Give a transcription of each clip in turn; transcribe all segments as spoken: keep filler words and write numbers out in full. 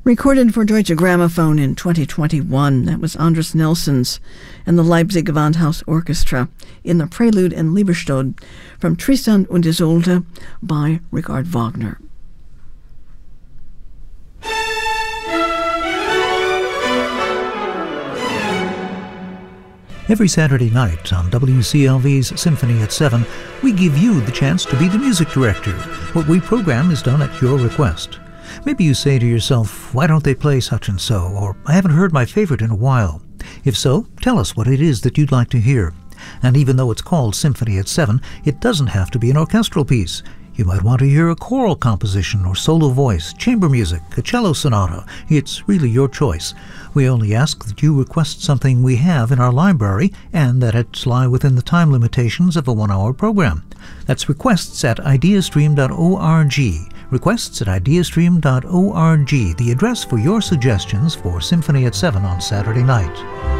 Recorded for Deutsche Grammophon in twenty twenty-one, that was Andres Nelsons and the Leipzig Gewandhaus Orchestra in the Prelude and Liebestod from Tristan und Isolde by Richard Wagner. Every Saturday night on W C L V's Symphony at seven, we give you the chance to be the music director. What we program is done at your request. Maybe you say to yourself, why don't they play such and so, or I haven't heard my favorite in a while. If so, tell us what it is that you'd like to hear. And even though it's called Symphony at seven, it doesn't have to be an orchestral piece. You might want to hear a choral composition or solo voice, chamber music, a cello sonata. It's really your choice. We only ask that you request something we have in our library and that it lie within the time limitations of a one-hour program. That's requests at ideastream dot org. Requests at ideastream dot org, the address for your suggestions for Symphony at seven on Saturday night.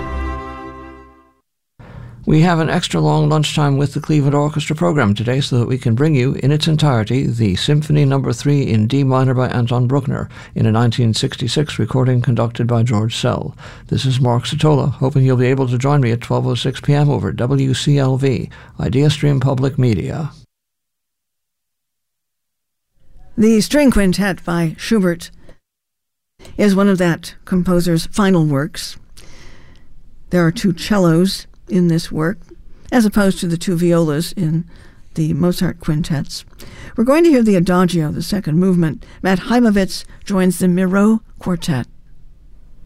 We have an extra long lunchtime with the Cleveland Orchestra program today so that we can bring you in its entirety the Symphony Number three in D minor by Anton Bruckner in a nineteen sixty-six recording conducted by George Szell. This is Mark Sotola, hoping you'll be able to join me at twelve oh six p.m. over W C L V, IdeaStream Public Media. The String Quintet by Schubert is one of that composer's final works. There are two cellos in this work, as opposed to the two violas in the Mozart quintets. We're going to hear the Adagio, the second movement. Matt Heimovitz joins the Miro Quartet.